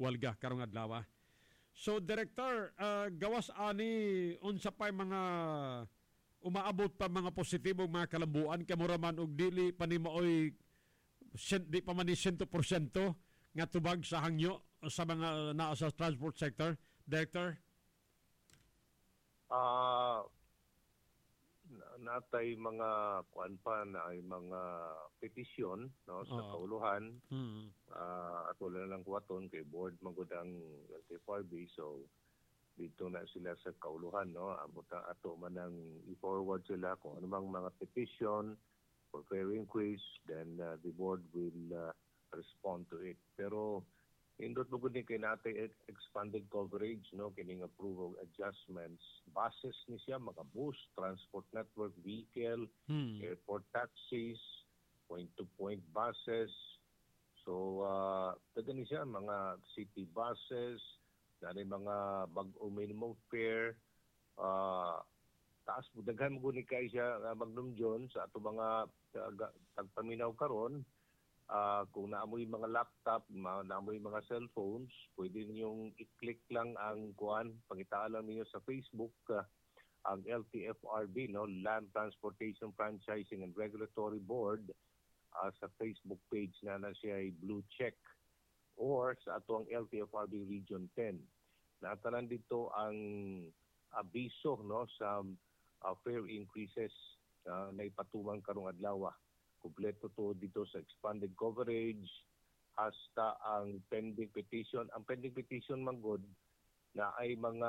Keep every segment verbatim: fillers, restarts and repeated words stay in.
walga karong adlaw. So Director, uh, gawas ani unsa pay mga umaabot pa mga positibong mga kalambuan kamura man og dili pa ni maoy di pa man ni one hundred percent nga tubag sa hangyo sa mga naa sa transport sector, Director? Ah, uh, natay mga kuan pa na ay mga petisyon no sa oh. kauluhan. Mm. Uh, at wala lang kuwaton kay board magud ang L T F R B, so dito na sila sa kauluhan no abot ang ato man ang i-forward sila kung ano mang mga petition for fair increase, then uh, the board will uh, respond to it. Pero indot mo gud ni kay natay expanded coverage no kining approval adjustments buses ni siya mga bus, transport network vehicle, hmm. airport taxis, point to point buses. So uh taga ni siya mga city buses, dali mga bag-o minimum fare, uh taas budaghan mo gud ni kay siya uh, Magnum John sa ato mga uh, tagpaminaw karon. Uh, kung naamoy mga laptop, ma- naamoy mga cellphones, pwede ninyong i-click lang ang kuan, pangitaan lang ninyo sa Facebook, uh, ang L T F R B, no, Land Transportation Franchising and Regulatory Board, uh, sa Facebook page na na siya ay blue check, or sa ato ang L T F R B Region ten. Natalan dito ang abiso no sa uh, fare increases uh, na ipatumang karong adlaw. Kompleto to dito sa expanded coverage hasta ang pending petition. Ang pending petition manggod na ay mga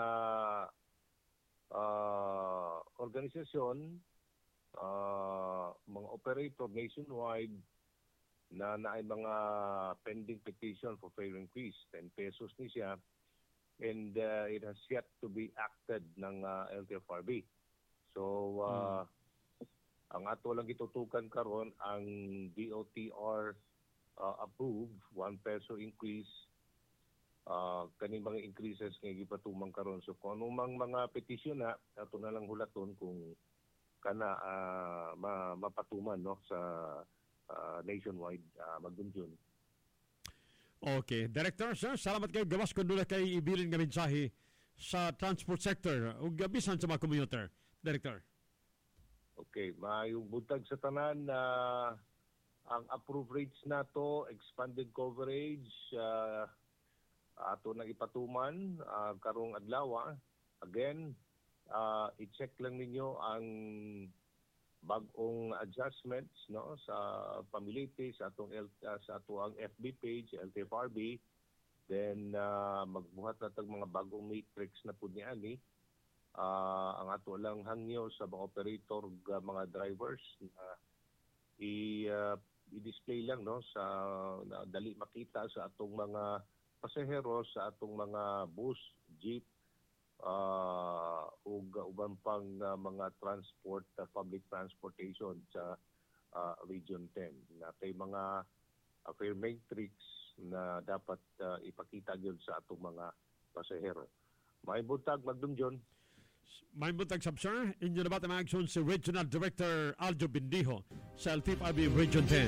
uh, organisasyon, uh, mga operator nationwide na na ay mga pending petition for fare increase. ten pesos ni siya, and uh, it has yet to be acted ng uh, L T F R B. So, uh, hmm. ang ato lang gitutukan karon ang D O T R uh, approved one peso increase, uh, kaning mga increases nga gipatumang karon. So kung anong mga petisyon na ato na lang hulaton kung kana uh, ma, mapatuman no sa uh, nationwide uh, magdumdum. Okay, Director sir, salamat kayo gawas kun dula kay ibilin nga mensahe sa transport sector ug bisan sa mga commuter, Director. Okay, maayong buntag sa tanan na uh, ang approved rates nato, expanded coverage, uh, ato nang ipatuman uh, karong adlaw. Again, uh, i-check lang ninyo ang bag-ong adjustments no sa pamiliti sa atong L, uh, sa ato ang F B page L T F R B. Then uh, magbuhat na tag mga bagong matrix na pud niani. Uh, ang ato lang hangyo sa mga operator, uh, mga drivers, uh, i, uh, i-display lang no sa uh, dali makita sa atong mga pasahero sa atong mga bus, jeep, uh, ug uban pang uh, mga transport, uh, public transportation sa uh, Region ten. Natay mga uh, fare matrix na dapat uh, ipakita gyud sa atong mga pasahero. May buntag Magdum John. May buntag sab sir, inyo na ba tamang action si Regional Director Aljo Bindijo sa L T F R B Region ten.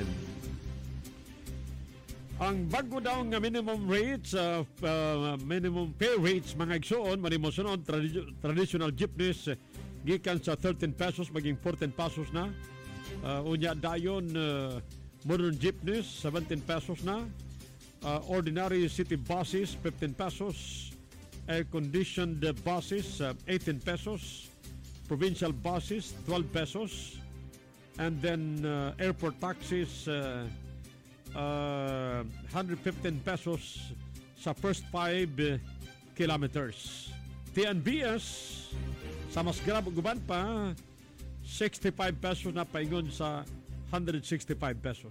Ang bago daw nga minimum rates, uh, uh, minimum pay rates mga igsoon, manimo sunod tradi- traditional jeepneys gikan sa thirteen pesos maging fourteen pesos na. Uh, unya dayon uh, modern jeepneys seventeen pesos na. Uh, ordinary city buses fifteen pesos. Air-conditioned buses, uh, eighteen pesos. Provincial buses, twelve pesos. And then uh, airport taxis, uh, uh, one hundred fifteen pesos sa first five uh, kilometers. T N B S, sa mas grab guban pa, sixty-five pesos na paingon sa one hundred sixty-five pesos.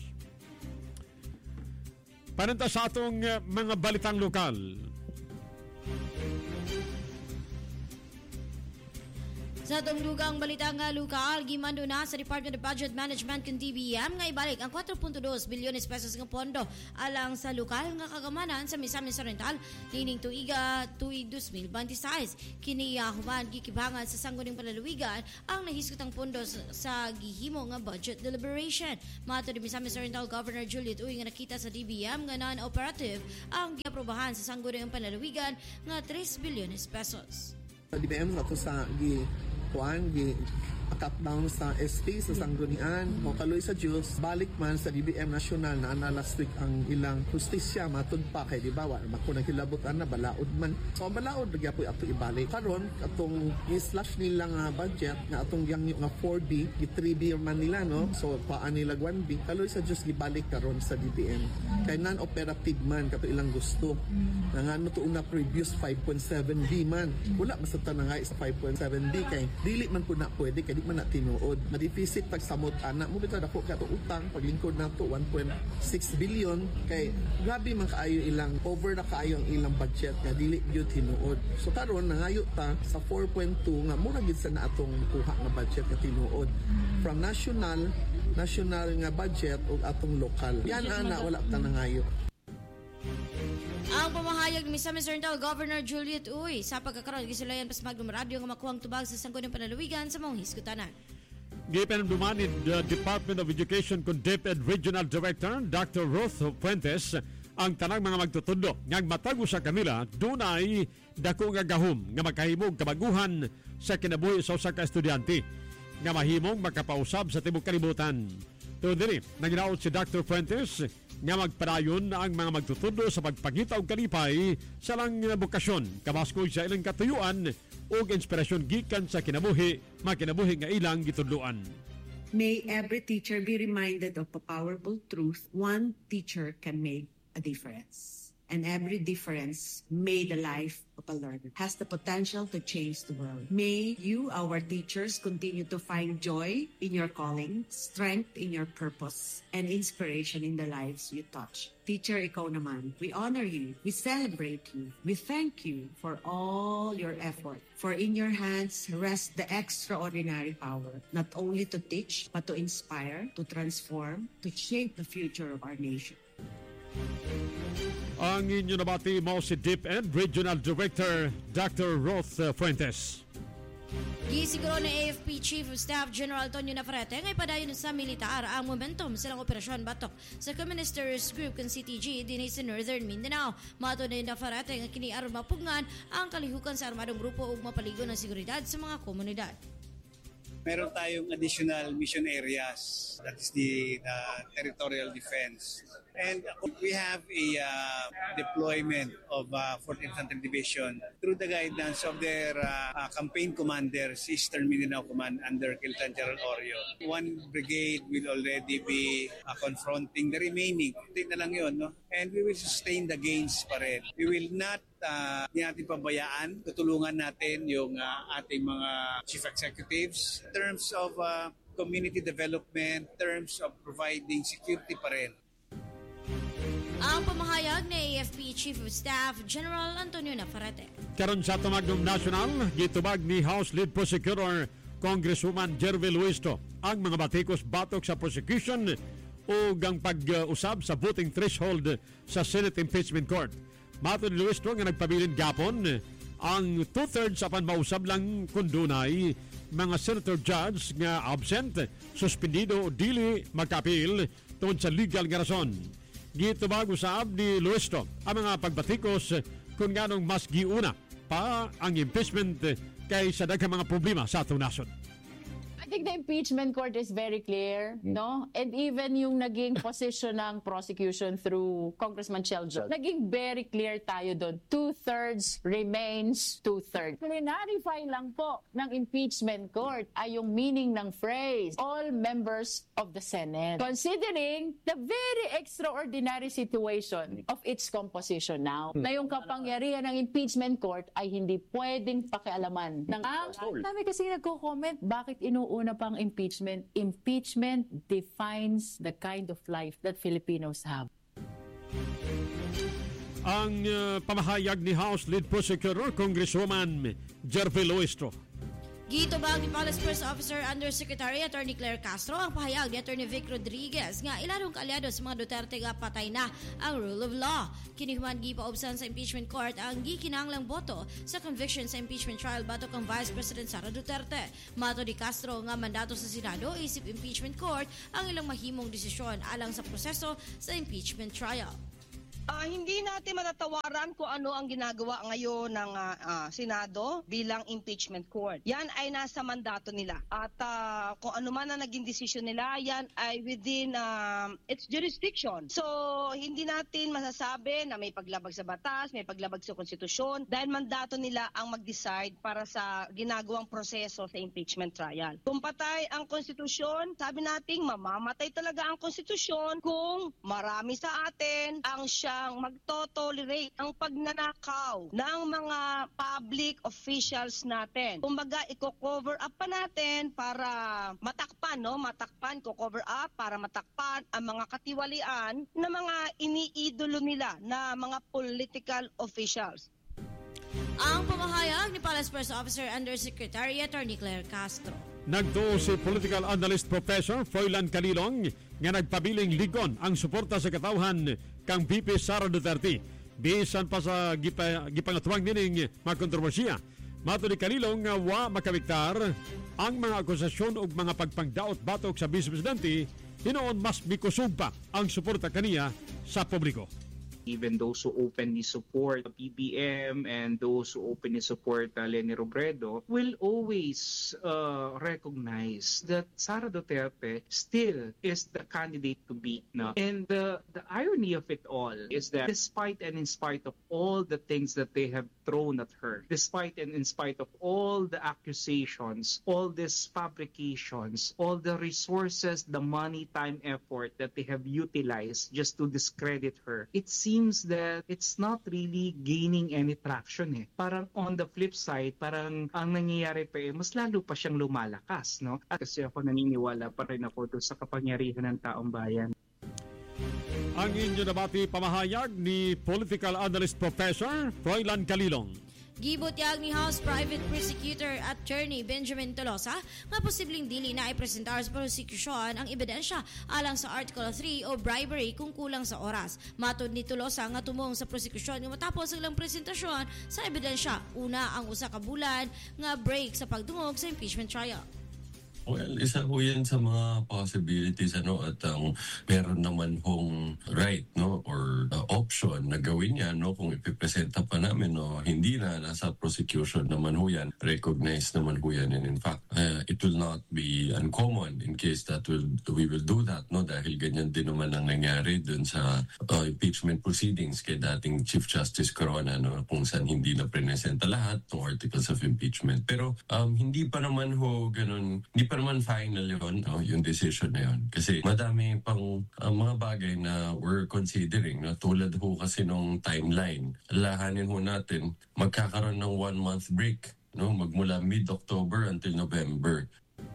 Pananta sa atong uh, mga balitang lokal. Sa atong dugang balita nga lokal, gimando na sa Department of Budget Management kung D B M nga ibalik ang four point two bilyones pesos nga pondo alang sa lokal nga kagamanan sa Misamis Oriental nining tuiga tuig twenty twenty-six. Kini human gikibangan sa Sangguniang Panlalawigan ang nahiskutang pondo sa gihimo nga budget deliberation. Mato ni Misamis Oriental Governor Juliet Uy nga nakita sa D B M nga non-operative ang giaprobahan sa Sangguniang Panlalawigan nga three bilyones pesos. D B M ato sa gi kuan gi cut down sa S P sa Sanggunian o kaloy sa Diyos balik man sa D B M National na ana last week ang ilang justisya matud pa kay di ba wa mako naghilabutan na balaod man so balaod lagi ato ato ibalik karon atong i-slash nila nga budget nga atong yang nga four B gi three B man nila no so paan nila one B kaloy sa Diyos gibalik karon sa D B M kay non-operative man kato ilang gusto nga ngano to una previous five point seven B man wala masata na nga sa five point seven B kay dili man po na pwede kay di man na tinuod na-deficit tag samot ana mo bitaw dako kato utang paglingkod nato one point six billion kay grabe man kaayo ilang over na kaayo ang ilang budget nga dili gyud tinuod so karon nangayo ta sa four point two nga mura gid sa na atong kuha nga budget nga tinuod from national national nga budget ug atong lokal yan ana wala ta nangayo. Ang pamahayag ni Misamis Oriental Governor Juliet Uy sa pagkakaroon gisilayan pas Magnum Radio nga makuhang tubag sa Sangguniang Panlalawigan sa mong hiskutanan. Gipanumduman ni the Department of Education kung DepEd Regional Director Doctor Ruth Fuentes ang tanang mga magtutundo nga matago sa kanila dunay dako nga gahom nga makahimog kabaguhan sa kinabuhi sa usa ka estudyante nga mahimong makapausab sa tibuok kalibutan. Tuod diri naginaot si Doctor Fuentes nga magpadayon ang mga magtutundo sa pagpangita og kalipay sa lang bukasyon kabaskog sa ilang katuyuan ug inspirasyon gikan sa kinabuhi makinabuhi nga ilang gitudloan. May every teacher be reminded of a powerful truth. One teacher can make a difference. And every difference made the life of a learner has the potential to change the world. May you, our teachers, continue to find joy in your calling, strength in your purpose, and inspiration in the lives you touch. Teacher, ikaw naman, we honor you, we celebrate you, we thank you for all your effort. For in your hands rests the extraordinary power, not only to teach, but to inspire, to transform, to shape the future of our nation. Ang inyo nabati mo si DepEd Regional Director Doctor Ruth Fuentes. Gisiguro ni A F P Chief of Staff General Tonio Navarrete ngay padayon sa militar ang momentum silang operasyon batok sa Communist Group kan C T G dinhi sa Northern Mindanao. Mato ni Navarrete nga kini aron mapugngan ang kalihukan sa armadong grupo ug mapaligon ang seguridad sa mga komunidad. Meron tayong additional mission areas, that is the, the territorial defense. And we have a uh, deployment of uh, fourth Infantry Division through the guidance of their uh, uh, campaign commanders, Eastern Mindanao Command under Lieutenant General Orio. One brigade will already be uh, confronting the remaining. Hindi na lang yun, no? And we will sustain the gains pa rin. We will not Uh, hindi natin pabayaan, tutulungan natin yung uh, ating mga chief executives in terms of uh, community development, in terms of providing security pa rin. Ang pamahayag ni A F P Chief of Staff General Antonio Navarrete. Karon sa Tumagdom National, gitubag ni House Lead Prosecutor Congresswoman Jervy Luisto ang mga batikos batok sa prosecution o ang pag-usab sa voting threshold sa Senate Impeachment Court. Mato ni Luis nga nagpabilin gapon ang two-thirds apan mausab lang kundunay mga senator judge nga absent, suspendido o dili magkapil tungod sa legal nga rason. Gitubag usab ni Luis ang mga pagbatikos kung ganong mas giuna pa ang impeachment kaysa daghang mga problema sa atong nasod. I think the impeachment court is very clear, no? And even yung naging position ng prosecution through Congressman Cheljo, naging very clear tayo doon. Two-thirds remains two-thirds. Clarify lang po ng impeachment court ay yung meaning ng phrase, all members of the Senate. Considering the very extraordinary situation of its composition now, na yung kapangyarihan ng impeachment court ay hindi pwedeng pakialaman. Ng, ah, dami kasi nagko-comment, bakit inuuna una pang impeachment. Impeachment defines the kind of life that Filipinos have. Ang uh, pamahayag ni House Lead Prosecutor Congresswoman Jervy Luisto. Gitubag ni Palace First Officer Undersecretary Attorney Claire Castro ang pahayag ni Attorney Vic Rodriguez nga ilalong kaalyado sa mga Duterte nga patay na ang rule of law. Kinihuman gipaubsan sa impeachment court ang gikinahanglang boto sa conviction sa impeachment trial batok ang Vice President Sara Duterte. Mato ni Castro nga mandato sa Senado isip impeachment court ang ilang mahimong desisyon alang sa proseso sa impeachment trial. Uh, hindi natin matatawaran kung ano ang ginagawa ngayon ng uh, uh, Senado bilang impeachment court. Yan ay nasa mandato nila. At uh, kung ano man ang naging desisyon nila, yan ay within uh, its jurisdiction. So, hindi natin masasabi na may paglabag sa batas, may paglabag sa konstitusyon, dahil mandato nila ang mag-decide para sa ginagawang proseso sa impeachment trial. Kung patay ang konstitusyon, sabi natin mamamatay talaga ang konstitusyon kung marami sa atin ang siya ang magto-tolerate ang pagnanakaw ng mga public officials natin. Kumbaga, i-cover up pa natin para matakpan, no? Matakpan, co-cover up para matakpan ang mga katiwalian na mga iniidolo nila na mga political officials. Ang pamahayag ni Palace First Officer Undersecretary Attorney Claire Castro. Nagtuo si political analyst Professor Froilan Calilong nga nagpabiling ligon ang suporta sa katawhan kang V P Sara Duterte. Bisan pa sa gipa, gipangatuwang nining mga kontrobersiya. Mato ni Calilong nga wa makabiktar ang mga akusasyon ug mga pagpangdaot batok sa Vice Presidente, hinoon mas mikusog pa ang suporta kaniya sa publiko. Even those who openly support P B M and those who openly support uh, Leni Robredo will always uh, recognize that Sara Duterte still is the candidate to beat. No? And the, the irony of it all is that despite and in spite of all the things that they have thrown at her, despite and in spite of all the accusations, all these fabrications, all the resources, the money, time, effort that they have utilized just to discredit her, it seems seems that it's not really gaining any traction eh. Parang on the flip side, parang ang nangyayari pa eh, mas lalo pa siyang lumalakas, no? At kasi ako naniniwala pa rin ako doon sa kapangyarihan ng taong bayan. Ang inyo nabati pamahayag ni Political Analyst Professor Froilan Calilong. Gibutyag ni House Private Prosecutor Attorney Benjamin Tolosa nga posibleng dili na ipresentar sa prosecution ang ebidensya alang sa Article three o bribery kung kulang sa oras. Matod ni Tolosa nga tumong sa prosecution nga matapos ang ilang presentasyon sa ebidensya. Una ang usa ka bulan nga break sa pagdungog sa impeachment trial. Well, isa po yan sa mga possibilities ano at ang um, meron naman hong right no or uh, option na gawin yan no kung ipipresenta pa namin no hindi na nasa prosecution naman ho yan, recognized naman ho yan, and in fact uh, it will not be uncommon in case that will, we will do that no dahil ganyan din naman ang nangyari dun sa uh, impeachment proceedings kay dating Chief Justice Corona no kung saan hindi na presenta lahat ng articles of impeachment, pero um, hindi pa naman ho ganun, hindi pa naman final yun, no, yung decision na yun. Kasi madami pang uh, mga bagay na we're considering. No? Tulad ho kasi nung timeline. Alahanin ho natin, magkakaroon ng one-month break. No? Magmula mid-October until November.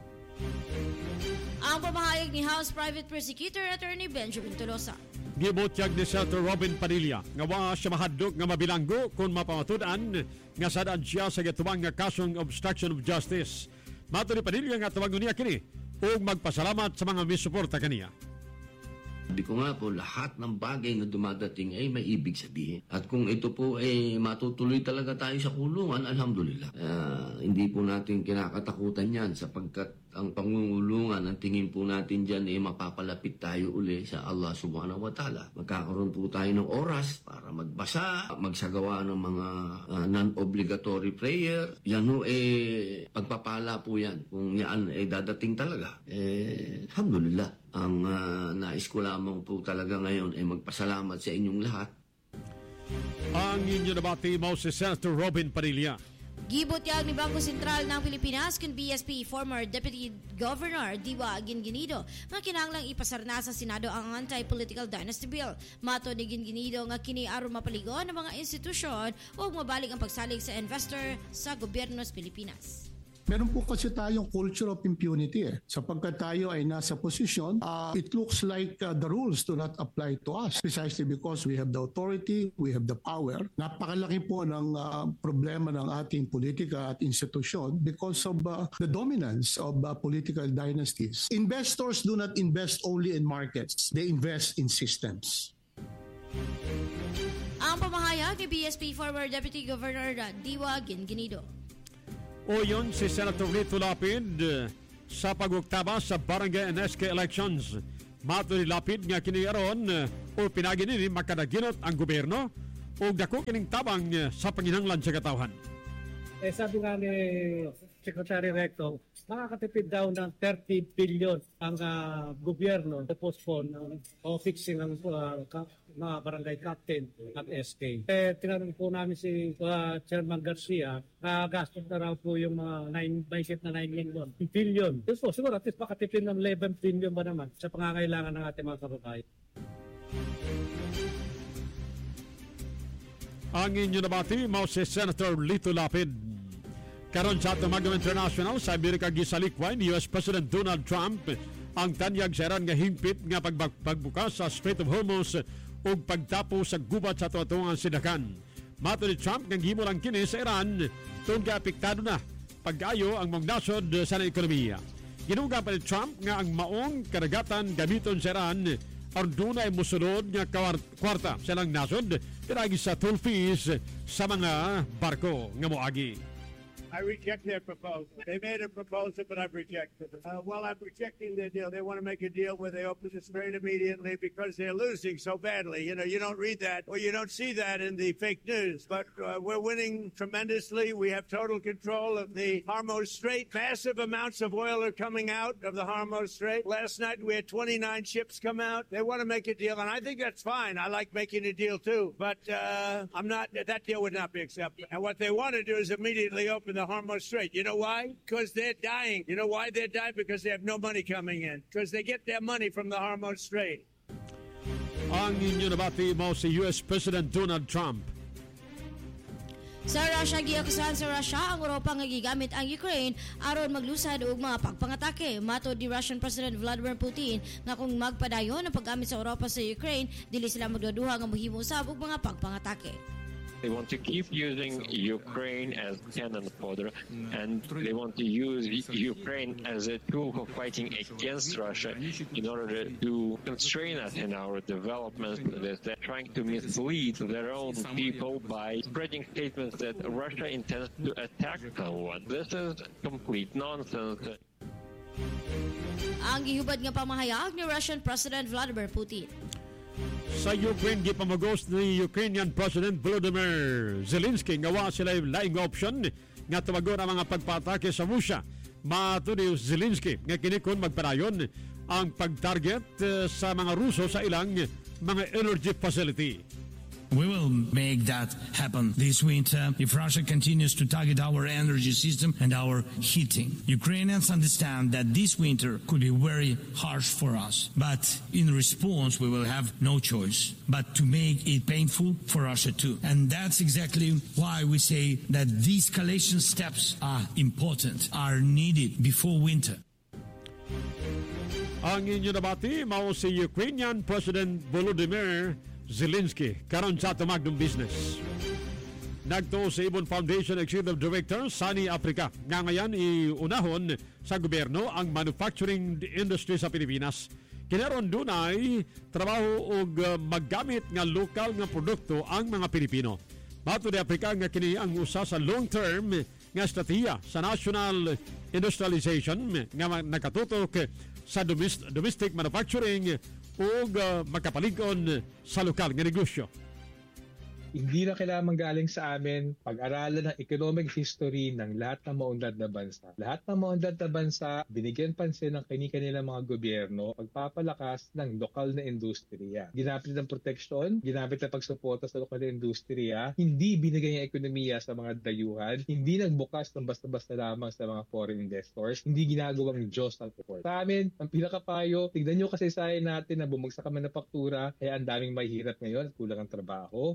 Ang pamahayag ni House Private Prosecutor Attorney Benjamin Tolosa. Gibutyag ni Senator Robin Padilla nga wa siya mahadlok nga mabilanggo kung mapamatudan nga sadaan siya sa gatuwang nga kasong obstruction of justice. Mato ni Padilla nga tawagon niya kini o magpasalamat sa mga misuporta kaniya. Sabi ko nga po, lahat ng bagay na dumadating ay may ibig sabihin. At kung ito po ay matutuloy talaga tayo sa kulungan, alhamdulillah. Uh, hindi po natin kinakatakutan yan sapagkat ang pangungulungan, ang tingin po natin dyan ay mapapalapit tayo uli sa Allah subhanahu wa ta'ala. Magkakaroon po tayo ng oras para magbasa, magsagawa ng mga uh, non-obligatory prayer. Yan ho eh, pagpapala po yan. Kung yan ay eh, dadating talaga, eh, alhamdulillah. Ang uh, nais ko lamang po talaga ngayon ay magpasalamat sa inyong lahat. Ang inyo nabati mo si Senator Robin Padilla. Gibutyag ni Bangko Sentral ng Pilipinas kung B S P former Deputy Governor Diwa Ginginido nga kinahanglang ipasarna sa Senado ang Anti-Political Dynasty Bill. Mato ni Ginginido nga kini aron mapaligon ng mga institusyon o mabalik ang pagsalig sa investor sa gobyerno sa Pilipinas. Meron po kasi tayong culture of impunity eh. Sapagkat tayo ay nasa posisyon, uh, it looks like uh, the rules do not apply to us precisely because we have the authority, we have the power. Napakalaki po ng uh, problema ng ating politika at institusyon because of uh, the dominance of uh, political dynasties. Investors do not invest only in markets, they invest in systems. Ang pamahayag ni B S P former Deputy Governor Diwa Ginginido. O yun si Senator Lito Lapid sa pagugtaba sa barangay N S K elections. Mato ni Lapid nga kiniaron o pinaginini makadaginot ang gobyerno o dako kining tabang sa panginahanglan sa katawhan. Eh sabi nga ni Secretary Recto, makakatipid daw ng thirty billion ang uh, gobyerno to postpone ng o fixing ng uh, ka, mga barangay captain at S K. Eh, tinanong po namin si uh, Chairman Garcia na uh, gastos na raw po yung mga nine, budget na nine million billion. So, siguro at least makatipid ng eleven billion ba naman sa pangangailangan ng ating mga kababayan. Ang inyo nabati, mao si Senator Lito Lapid. Karon sa Tumagam International, sa Amerika gisalikwa ni U S President Donald Trump ang tanyag sa Iran nga hingpit nga pagbukas sa Strait of Hormuz o pagtapo sa gubat sa tuwatungan sidakan. Mato ni Trump nga gimo lang kini sa Iran tungod nga apektado na pag-ayo ang mga nasod sa ekonomiya. Ginuga pa ni Trump nga ang maong karagatan gamiton sa Iran aron dunay mosunod nga kwarta sa lang nasod pinagi sa toll fees sa mga barko nga moagi. I reject their proposal. They made a proposal, but I've rejected it. Uh, well, I'm rejecting their deal. They want to make a deal where they open the strait immediately because they're losing so badly. You know, you don't read that or you don't see that in the fake news. But uh, we're winning tremendously. We have total control of the Hormuz Strait. Massive amounts of oil are coming out of the Hormuz Strait. Last night we had twenty-nine ships come out. They want to make a deal, and I think that's fine. I like making a deal too. But uh, I'm not. That deal would not be accepted. And what they want to do is immediately open the Hormuz Strait. You know why? Because they're dying. You know why they're dying? Because they have no money coming in. Because they get their money from the Hormuz Strait. Ang inyo nabati mo si U S President Donald Trump. Sa Russia, giakusahan sa Russia ang Europa nga gigamit ang Ukraine aron maglusad og mga pagpangatake. Matod ni Russian President Vladimir Putin nga kung magpadayon ang paggamit sa Europa sa Ukraine, dili sila magduduha nga mohimo usab og mga pagpangatake. They want to keep using Ukraine as cannon fodder, and they want to use Ukraine as a tool for fighting against Russia in order to constrain us in our development. They're trying to mislead their own people by spreading statements that Russia intends to attack someone. This is complete nonsense. Ang gihubad nga pamahayag ni Russian President Vladimir Putin. Sa Ukraine, gipamagos ni Ukrainian President Volodymyr Zelensky nga wa sila laing option nga tumagon ang mga pagpatake sa Russia. Mato ni Zelensky nga kinikon magpadayon ang pagtarget uh, sa mga Ruso sa ilang mga energy facility. We will make that happen this winter if Russia continues to target our energy system and our heating. Ukrainians understand that this winter could be very harsh for us, but in response we will have no choice but to make it painful for Russia too. And that's exactly why we say that these escalation steps are important, are needed before winter. Ang inyo nabati, mao si Ukrainian President Volodymyr Zelensky karon sa Tumagdong Business. Nagtuo sa Ibon Foundation Executive Director Sunny Africa nga ngayon iunahon sa gobyerno ang manufacturing industry sa Pilipinas. Kinaron dunay trabaho og uh, maggamit nga lokal nga produkto ang mga Pilipino. Mato ni Africa nga kini ang usa sa long-term nga estratehiya sa national industrialization nga nakatutok sa domestic, domestic manufacturing o uh, makapaligon sa lokal nga negosyo. Hindi na kailangan manggaling sa amin pag-aralan ng economic history ng lahat ng maunlad na bansa. Lahat ng maunlad na bansa, binigyan pansin ng kani-kanilang mga gobyerno pagpapalakas ng lokal na industriya. Ginamit ng proteksyon, ginamit ng pagsuporta sa lokal na industriya, hindi binigay ng ekonomiya sa mga dayuhan, hindi nagbukas ng basta-basta lamang sa mga foreign investors, hindi ginagawang Diyos ang support. Sa amin, ang pinakapayo, tignan nyo kasaysayan natin na bumagsak ang manufaktura, kaya ang daming mahirap ngayon at kulang ang trabaho. Tignan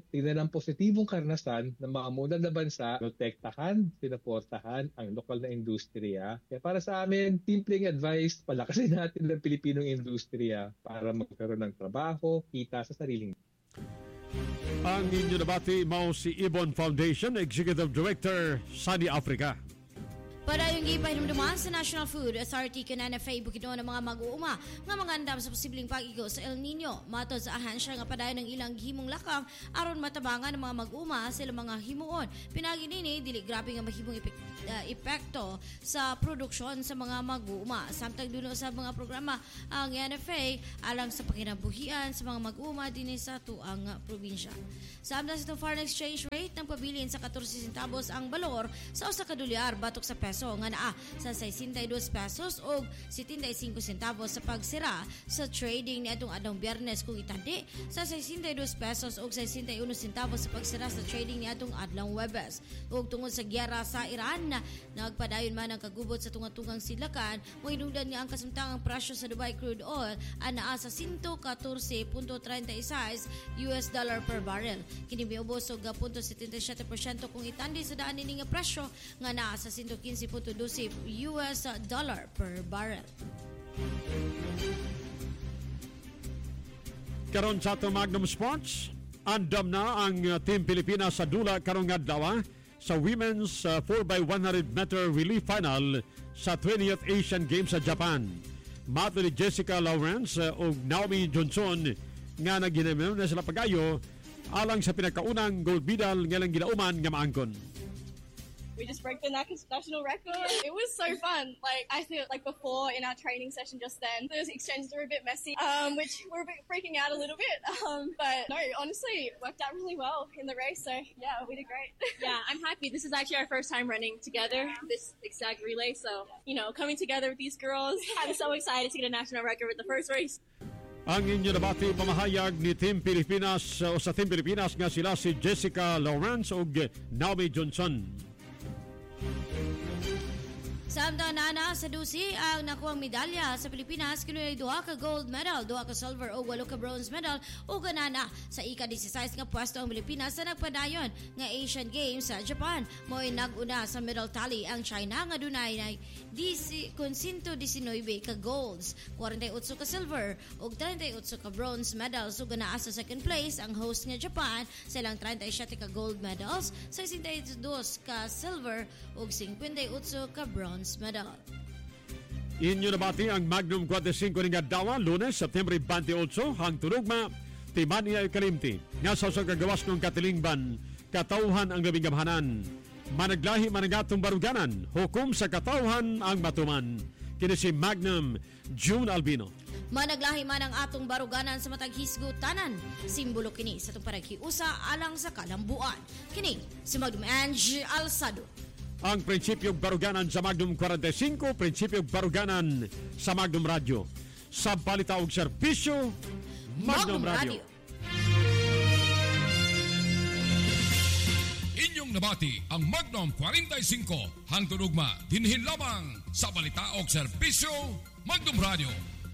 ng positibong karanasan ng mga munad na bansa, protektahan, sinuportahan ang lokal na industriya. Kaya para sa amin, simpleng advice, palakasin natin ng Pilipinong industriya para magkaroon ng trabaho, kita sa sariling. Ang inyo nabati mo si Ibon Foundation Executive Director, Sunny Africa. Para yung gipahinumduman sa National Food Authority kan N F A bukidon ng mga mag-uuma nga mga andam sa posibleng pag-igo sa El Nino. Matod sa ahansya nga padayon ng ilang himong lakang aron matabangan ng mga mag-uuma sa ilang mga himuon. Pinaginini dili grabe nga mahimong epek, uh, epekto sa produksyon sa mga mag-uuma. Samtang dulo sa mga programa ang N F A alang sa pakinabuhian sa mga mag-uuma dinhi sa tuang probinsya. Samtang sa foreign exchange rate ng pabilin sa fourteen centavos ang balor sa usa ka dolyar batok sa peso nga naa sa sixty-two pesos o seventy-five centavos sa pagsira sa trading niadtong adlaw Biyernes kung itandi sa sixty-two pesos o sixty-one centavos sa pagsira sa trading niadtong adlaw Huwebes. Ug tungod sa gyera sa Iran na nagpadayon man ang kagubot sa tunga-tungang silakan, mohinungdan nga ang kasamtangang presyo sa Dubai crude oil anaa sa one fourteen point three six U S dollar per barrel. Kini miubos og zero point seventy-seven percent kung itandi sa daan ini nga presyo nga naa sa one fifteen point two U S dollar per barrel. Karon sa ato Magnum Sports, andam na ang uh, Team Pilipinas sa dula karong adlaw sa Women's uh, four by one hundred meter relay final sa twentieth Asian Games sa Japan. Mato ni Jessica Lawrence uh, o Naomi Johnson nga naginamaw na sila pagayo alang sa pinakaunang gold medal nga lang gilauman nga maangkon. We just broke the national record. It was so fun. Like, I feel like before in our training session just then, those exchanges were a bit messy, um, which we're a bit freaking out a little bit. Um, but no, honestly, it worked out really well in the race. So yeah, we did great. Yeah, I'm happy. This is actually our first time running together, this exact relay. So, you know, coming together with these girls, I'm so excited to get a national record with the first race. Ang inyo nabati pamahayag ni Team Pilipinas o sa Team Pilipinas nga sila si Jessica Lawrence o Naomi Johnson. Samtang nana sa dusi ang nakuhang medalya sa Pilipinas kinuha duha ka gold medal, duha ka silver o walo ka bronze medal o ganana sa ika sixteen nga pwesto ang Pilipinas sa nagpadayon nga Asian Games sa Japan. Mo'y naguna sa medal tally ang China nga dunay na one hundred nineteen ka golds, forty-eight ka silver o thirty-eight ka bronze medals o ganaa sa second place ang host nga Japan sa ilang thirty-seven ka gold medals, sixty-two ka silver o fifty-eight ka bronze medal. Inyo nabati ang Magnum forty-five ni Gadawa, Lunes, September twenty-eight, hang turugma, Timania Kalimti. Nga sa usang kagawas ng katilingban, katauhan ang labing gamhanan. Managlahi managatong baruganan, hukom sa katauhan ang matuman. Kini si Magnum June Albino. Managlahi man ang atong baruganan sa matag hisgutanan. Simbolo kini sa itong parakiusa alang sa kalambuan. Kini si Magnum Ange Alsado. Ang prinsipyong baruganan sa Magnum forty-five, prinsipyong baruganan sa Magnum Radio. Sa palitaog serbisyo, Magnum, Magnum Radio. Radio. Inyong nabati ang Magnum forty-five, hangtod ugma dinhin lamang sa palitaog serbisyo, Magnum Radio.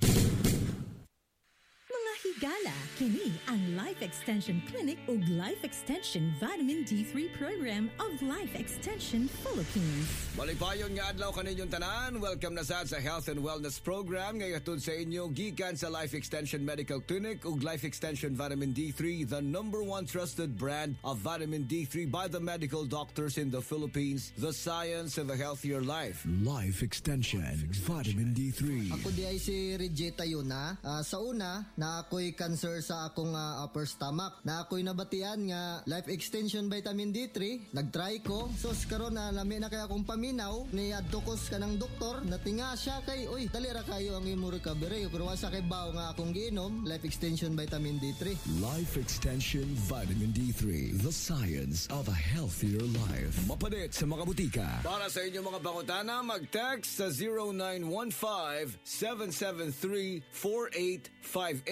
Higala, kini ang Life Extension Clinic ug Life Extension Vitamin D three Program of Life Extension Philippines. Maligpayon nga adlaw kaninyong tanan. Welcome na sad sa Health and Wellness Program nga ihatod sa inyo gikan sa Life Extension Medical Clinic ug Life Extension Vitamin D three, the number one trusted brand of vitamin D three by the medical doctors in the Philippines. The science of a healthier life. Life Extension Vitamin D three. Ako di ay si Regeta Yuna. Uh, sa una, na ako'y cancer sa akong uh, upper stomach. Na ako'y nabatian nga Life Extension Vitamin D three. Nag-try ko. So, karon na lami na kaya akong paminaw. Ni adtokos ka ng doktor. Natinga siya kay, uy, dali ra kayo ang imo recovery. Pero wasa kay bao nga akong giinom, Life Extension Vitamin D three. Life Extension Vitamin D three. The science of a healthier life. Mapadit sa mga butika. Para sa inyong mga bangutana, mag-text sa zero nine one five, seven seven three, four eight five eight.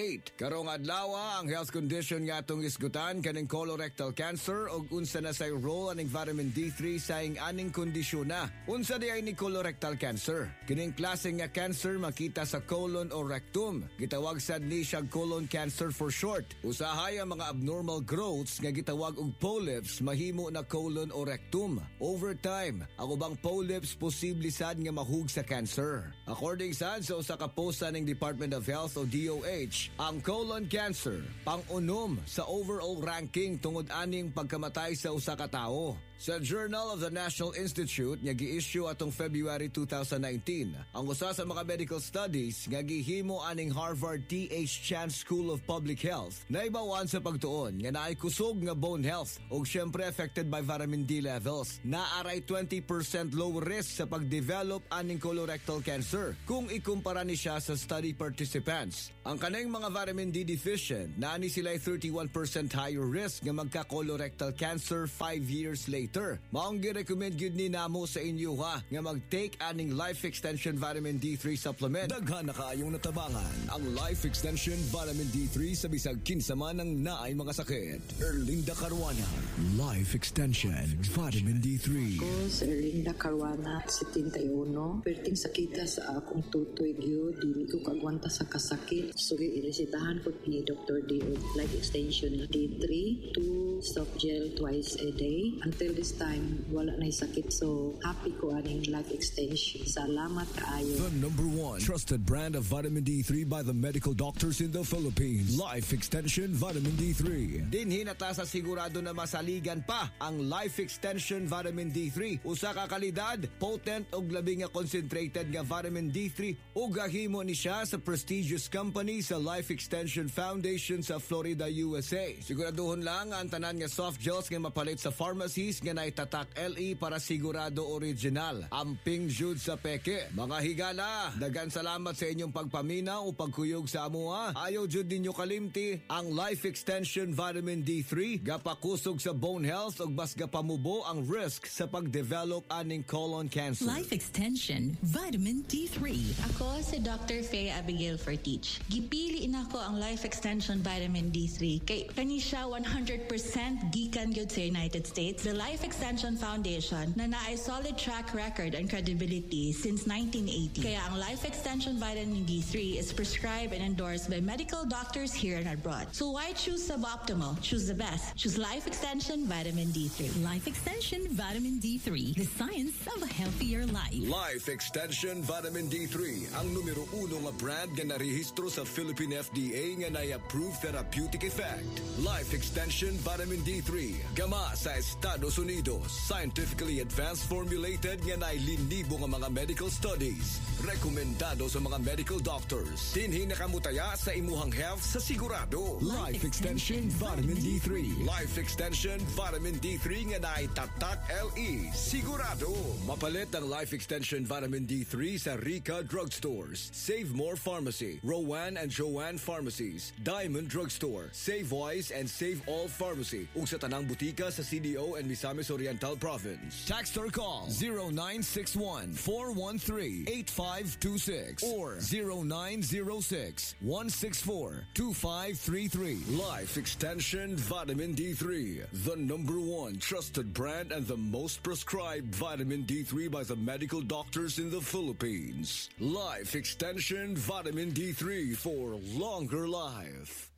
Karong adlaw ang health condition nga atong isgutan kaning colorectal cancer ug unsa na say role aning vitamin D three sa ing aning kondisyon na. Unsa di ay ni colorectal cancer? Kining klase nga cancer makita sa colon o rectum. Gitawag sad ni siya colon cancer for short. Usahay ang mga abnormal growths nga gitawag og polyps mahimo na colon o rectum. Over time, ang ubang polyps posible sad nga mahug sa cancer. According sad sa usa ka post sa ning Department of Health o D O H, ang colon cancer pang-unom sa overall ranking tungod aning pagkamatay sa usa ka tawo. Sa Journal of the National Institute nga gi-issue atong February two thousand nineteen, ang usa sa mga medical studies nga gihimo aning Harvard T H Chan School of Public Health naibawan sa pagtuon nga naay kusog nga bone health ug syempre affected by vitamin D levels. Naaray twenty percent low risk sa pagdevelop aning colorectal cancer kung ikumpara ni siya sa study participants. Ang kanang mga vitamin D deficient naani sila thirty-one percent higher risk nga magka-colorectal cancer five years later. Maong gi-recommend gyud ni namo sa inyo ha nga mag-take aning Life Extension Vitamin D three supplement. Daghan na kaayong natabangan ang Life Extension Vitamin D three sa bisag kinsa man ang naay mga sakit. Erlinda Caruana, Life Extension Vitamin D three. Ako si Erlinda Caruana, seventy-one. Perting sakita sa akong tutoy gyud, dili ko kagwanta sa kasakit. Sugi iresitahan ko ni Doctor D o Life Extension D three, two soft gel twice a day. Until this time, wala na'y sakit. So, happy ko aning Life Extension. Salamat kaayo. The number one trusted brand of vitamin D three by the medical doctors in the Philippines. Life Extension Vitamin D three. Dinhi na ta sa sigurado na masaligan pa ang Life Extension Vitamin D three. Usa ka kalidad, potent ug labi nga concentrated nga vitamin D three ug gahimo ni siya sa prestigious company sa Life Extension Foundation sa Florida, U S A. Siguraduhon lang ang tanan nga soft gels nga mapalit sa pharmacies nga naitatak L E para sigurado original. Amping jud sa peke. Mga higala, dagan salamat sa inyong pagpaminaw o pagkuyog sa amuha. Ayaw jud ninyo kalimti ang Life Extension Vitamin D three gapakusog sa bone health ug bas gapamubo ang risk sa pagdevelop aning colon cancer. Life Extension Vitamin D three. Ako si Doctor Faye Abigail Fertich. Gipili nako ang Life Extension Vitamin D three kay kani siya one hundred percent gikan gyud sa United States. The Life Extension Foundation na naay solid track record and credibility since nineteen eighty. Kaya ang Life Extension Vitamin D three is prescribed and endorsed by medical doctors here and abroad. So why choose suboptimal? Choose the best. Choose Life Extension Vitamin D three. Life Extension Vitamin D three. The science of a healthier life. Life Extension Vitamin D three, ang numero uno nga brand nga narehistro sa Philippine F D A nga na-approve therapeutic effect. Life Extension Vitamin D three, gama sa Estados Unidos, scientifically advanced formulated nga nailinibo nga mga medical studies. Rekomendado sa mga medical doctors. Dinhi nakamutaya sa imuhang health sa sigurado. Life Extension Vitamin D three. Life Extension Vitamin D three nga naitatak L E. Sigurado. Mapalit ang Life Extension Vitamin D three sa Rica Drugstores, Save More Pharmacy, Rowan and Joanne Pharmacies, Diamond Drugstore, Save Wise and Save All Pharmacy, ug sa tanang butika sa C D O and Misamis Oriental Province. Text or call zero nine six one, four one three, eight five two six or zero nine zero six, one six four, two five three three. Life Extension Vitamin D three, the number one trusted brand and the most prescribed vitamin D three by the medical doctors in the Philippines. Life Extension Vitamin D three for longer life.